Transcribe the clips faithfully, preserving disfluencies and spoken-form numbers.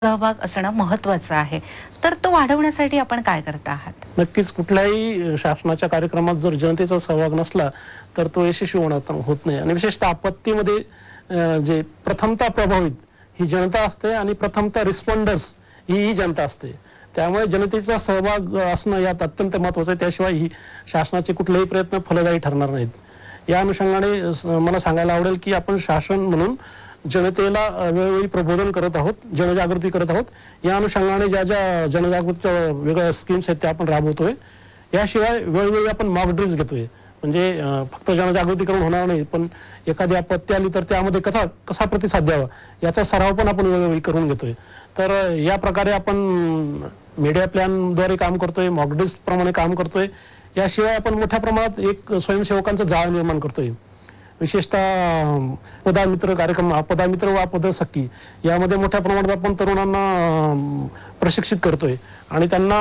सहभाग असणं महत्त्वाचं आहे, तर तो वाढवण्यासाठी आपण काय करत आहात? नक्कीच कुठल्याही शासनाच्या कार्यक्रमात जर जनतेचा सहभाग नसला तर तो यशस्वी होणार होत नाही. आणि विशेषतः आपत्तीमध्ये जे प्रथमतः प्रभावित ही जनता असते आणि प्रथमतः रिस्पॉन्डर्स ही ही जनता असते. त्यामुळे जनतेचा सहभाग असणं यात अत्यंत महत्त्वाचं आहे. त्याशिवाय ही शासनाचे कुठलेही प्रयत्न फलदायी ठरणार नाहीत. या अनुषंगाने मला सांगायला आवडेल की आपण शासन म्हणून जनतेला वेळोवेळी प्रबोधन करत आहोत, जनजागृती करत आहोत. या अनुषंगाने ज्या ज्या जनजागृतीच्या वेगळ्या स्कीम्स आहेत त्या आपण राबवतोय. याशिवाय वेळोवेळी आपण मॉक ड्रिल्स घेतोय. म्हणजे फक्त जनजागृती करून होणार नाही, पण एखादी आपत्ती आली तर त्यामध्ये कसा कसा प्रतिसाद द्यावा याचा सराव पण आपण वेळोवेळी करून घेतोय. तर या प्रकारे आपण मीडिया प्लॅनद्वारे काम करतोय, मॉक ड्रिल्स प्रमाणे काम करतोय. याशिवाय आपण मोठ्या प्रमाणात एक स्वयंसेवकांचं जाळ निर्माण करतोय. विशेषतः आपदा मित्र कार्यक्रम, आपदा मित्र व आपदा सखी यामध्ये मोठ्या प्रमाणात आपण तरुणांना प्रशिक्षित करतोय आणि त्यांना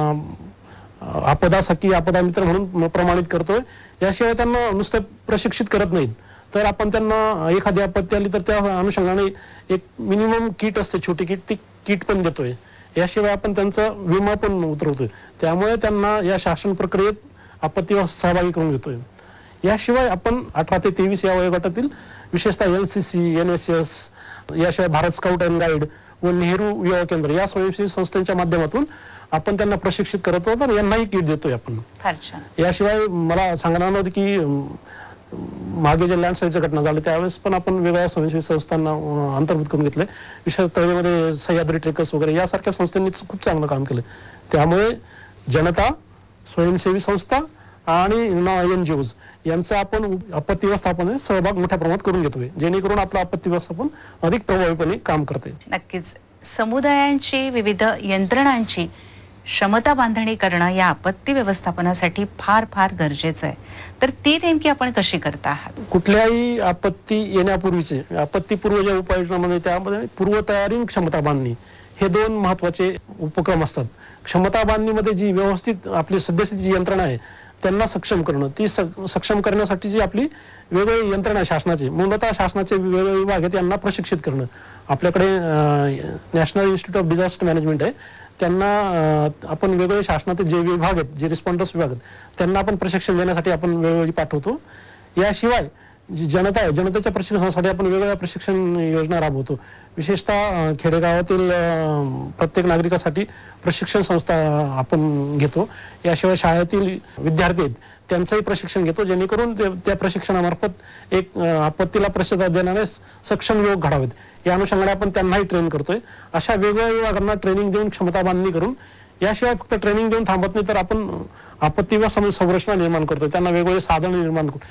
आपदा सखी, आपदा मित्र म्हणून प्रमाणित करतोय. याशिवाय त्यांना नुसतं प्रशिक्षित करत नाहीत, तर आपण त्यांना एखादी आपत्ती आली तर त्या अनुषंगाने एक मिनिमम किट असते, छोटी किट, ती किट पण देतोय. याशिवाय आपण त्यांचा विमा पण उतरवतोय. त्यामुळे त्यांना या शासन प्रक्रियेत आपत्तीवर सहभागी करून घेतोय. याशिवाय आपण अठरा ते तेवीस या वयोगटातील विशेषतः N C C, N S S, याशिवाय भारत स्काउट अँड गाईड व नेहरू युवा केंद्र या स्वयंसेवी संस्थांच्या माध्यमातून आपण त्यांना प्रशिक्षित करत आहोत आणि यांनाही किट देतोय आपण. याशिवाय मला सांगणार नव्हतं की मागे जे लँडस्लाईडच्या घटना झाल्या त्यावेळेस पण आपण वेगळ्या स्वयंसेवी संस्थांना अंतर्भूत करून घेतले. विशेष तळेमध्ये सह्याद्री ट्रेकर्स वगैरे यासारख्या संस्थांनी खूप चांगलं काम केलं. त्यामुळे जनता, स्वयंसेवी संस्था आणि एन जी ओज यांचा आपण आपत्ती व्यवस्थापन सहभाग मोठ्या प्रमाणात करून घेतोय, जेणेकरून आपलं आपत्ती व्यवस्थापन अधिक प्रभावीपणे काम करते. नक्कीच समुदायांची, विविध यंत्रणांची क्षमता बांधणी करणं या आपत्ती व्यवस्थापनासाठी फार फार गरजेचं आहे. तर ती नेमकी आपण कशी करता आहात? कुठल्याही आपत्ती येण्यापूर्वीचे आपत्तीपूर्व ज्या उपाययोजनामध्ये त्यामध्ये पूर्वतयारी, क्षमता बांधणी हे दोन महत्त्वाचे उपक्रम असतात. क्षमता बांधणीमध्ये जी व्यवस्थित आपली सद्यस्थितीची यंत्रणा आहे त्यांना सक्षम करणं, ती सक्षम करण्यासाठी जी आपली वेगवेगळी यंत्रणा शासनाची, मूलतः शासनाचे वेगवेगळे विभाग आहेत यांना प्रशिक्षित करणं. आपल्याकडे national institute of disaster management आहे, त्यांना आपण वेगवेगळे शासनाचे जे विभाग आहेत, जे रिस्पॉन्डर्स विभाग आहेत त्यांना आपण प्रशिक्षण देण्यासाठी आपण वेळोवेळी पाठवतो. याशिवाय जी जनता आहे, जनतेच्या प्रशिक्षणासाठी आपण वेगवेगळ्या प्रशिक्षण योजना राबवतो. विशेषतः खेडेगावातील प्रत्येक नागरिकासाठी प्रशिक्षण संस्था आपण घेतो. याशिवाय शाळेतील विद्यार्थी आहेत त्यांचंही प्रशिक्षण घेतो, जेणेकरून त्या प्रशिक्षणामार्फत एक आपत्तीला प्रतिसाद देणारे सक्षम युवक घडावेत. या अनुषंगाने आपण त्यांनाही ट्रेन करतोय. अशा वेगवेगळ्या विभागांना ट्रेनिंग देऊन क्षमता बांधणी करून, याशिवाय फक्त ट्रेनिंग देऊन थांबत नाही तर आपण आपत्ती व्यवस्थापन संरचना निर्माण करतोय, त्यांना वेगवेगळे साधन निर्माण करतो.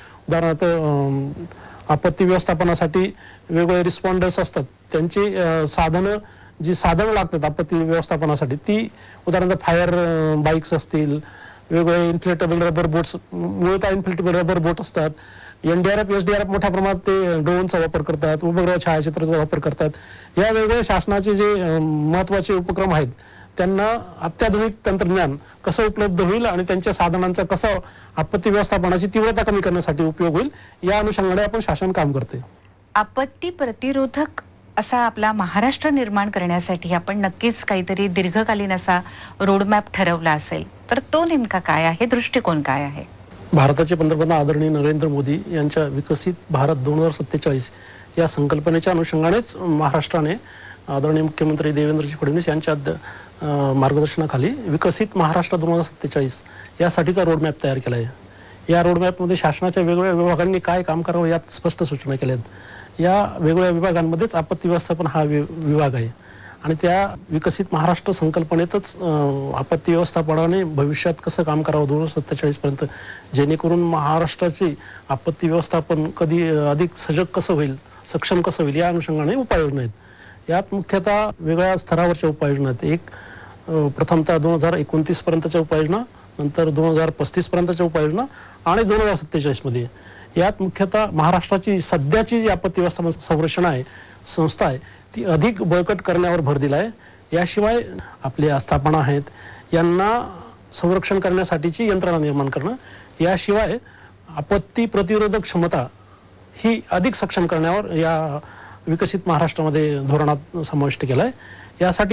उदाहरणार्थ आपत्ती व्यवस्थापनासाठी वेगवेगळे रिस्पॉन्डर्स असतात, त्यांची साधनं, जी साधनं लागतात आपत्ती व्यवस्थापनासाठी ती उदाहरणार्थ फायर बाईक्स असतील, वेगवेगळे इन्फ्लेटेबल रबर बोट्स, मूळतः इन्फ्लेटेबल रबर बोट असतात. N D R F, S D R F मोठ्या प्रमाणात ते ड्रोनचा वापर करतात, उपग्रह छायाचित्राचा वापर करतात. या वेगवेगळ्या शासनाचे जे महत्त्वाचे उपक्रम आहेत त्यांना अत्याधुनिक तंत्रज्ञान कसं उपलब्ध होईल आणि त्यांच्या साधनांचा कसा आपत्ती व्यवस्थापनाची तीव्रता कमी करण्यासाठी उपयोग होईल या अनुषंगाने आपण शासन काम करते. आपत्ती प्रतिरोधक असा आपला महाराष्ट्र निर्माण करण्यासाठी आपण नक्कीच काहीतरी दीर्घकालीन असा रोडमॅप ठरवला असेल, तर तो नेमका काय आहे, दृष्टिकोन काय आहे? भारताचे पंतप्रधान आदरणीय नरेंद्र मोदी यांच्या विकसित भारत दोन हजार सत्तेचाळीस या संकल्पनेच्या अनुषंगानेच महाराष्ट्राने आदरणीय मुख्यमंत्री देवेंद्रजी फडणवीस यांच्या मार्गदर्शनाखाली विकसित महाराष्ट्र दोन हजार सत्तेचाळीस यासाठीचा रोडमॅप तयार केला आहे. या रोडमॅपमध्ये शासनाच्या वेगवेगळ्या विभागांनी काय काम करावं यात स्पष्ट सूचना केल्या आहेत. या वेगवेगळ्या विभागांमध्येच आपत्ती व्यवस्थापन हा विभाग आहे आणि त्या विकसित महाराष्ट्र संकल्पनेतच आपत्ती व्यवस्थापनाने भविष्यात कसं काम करावं दोन हजार सत्तेचाळीस पर्यंत, जेणेकरून महाराष्ट्राची आपत्ती व्यवस्थापन कधी अधिक सजग कसं होईल, सक्षम कसं होईल या अनुषंगाने उपाययोजना आहेत. यात मुख्यतः वेगळ्या स्तरावरच्या उपाययोजना आहेत. एक प्रथमतः दोन हजार एकोणतीस पर्यंतच्या उपाययोजना, नंतर दोन हजार पस्तीस पर्यंतच्या उपाययोजना आणि दोन हजार सत्तेचाळीसमध्ये. यात मुख्यतः महाराष्ट्राची सध्याची जी आपत्ती व्यवस्थापन संरचना आहे, संस्था आहे, ती अधिक बळकट करण्यावर भर दिला आहे. याशिवाय आपले आस्थापना आहेत यांना संरक्षण करण्यासाठीची यंत्रणा निर्माण करणं, याशिवाय आपत्ती प्रतिरोधक क्षमता ही अधिक सक्षम करण्यावर या विकसित महाराष्ट्रामध्ये धोरणात समाविष्ट केला आहे. यासाठी